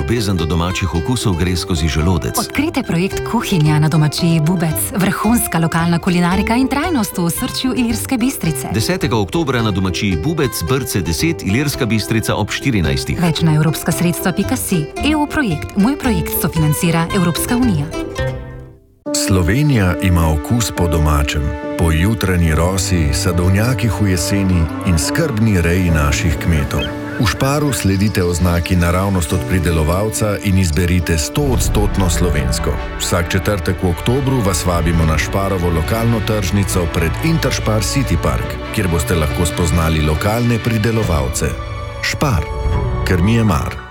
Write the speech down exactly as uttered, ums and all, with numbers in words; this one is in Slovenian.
ljubezen do domačih okusov gre skozi želodec. Odkrite projekt Kuhinja na domačiji Bubec, vrhunska lokalna kulinarika in trajnost v osrčju Ilirske Bistrice. desetega oktobra na domačiji Bubec, Brce deset, Ilirska Bistrica ob štirinajstih. Več na evropska sredstva pika si. E U projekt. Moj projekt sofinancira Evropska unija. Slovenija ima okus po domačem, po jutranji rosi, sadovnjakih v jeseni in skrbni reji naših kmetov. V Šparu sledite oznaki naravnost od pridelovalca in izberite stoodstotno slovensko. Vsak četrtek v oktobru vas vabimo na Šparovo lokalno tržnico pred Interspar City Park, kjer boste lahko spoznali lokalne pridelovalce. Špar, ker mi je mar.